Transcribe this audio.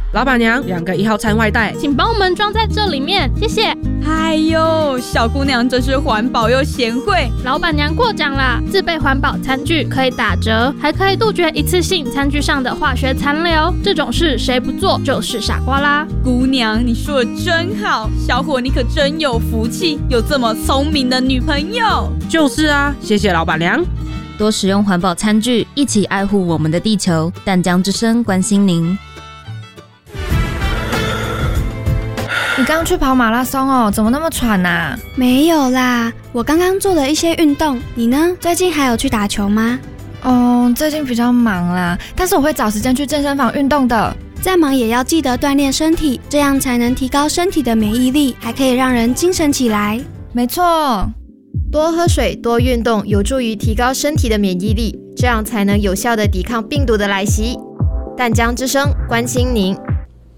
老板娘，2个1号餐外带， 请帮我们装在这里面，谢谢。 哎呦，小姑娘真是环保又贤惠。 老板娘过奖啦，自备环保餐具可以打折，还可以杜绝一次性餐具上的化学残留。这种事谁不做就是傻瓜啦。 姑娘，你说的真好，小伙你可真有福气，有这么聪明的女朋友。 就是啊，谢谢老板娘。 多使用环保餐具，一起爱护我们的地球。淡江之声关心您。 你刚去跑马拉松哦，怎么那么喘啊？ 没有啦，我刚刚做了一些运动。你呢？最近还有去打球吗？ 最近比较忙啦，但是我会找时间去健身房运动的。 再忙也要记得锻炼身体，这样才能提高身体的免疫力，还可以让人精神起来。 没错， 多喝水、多运动，有助于提高身体的免疫力，这样才能有效地抵抗病毒的来袭。淡江之声关心您。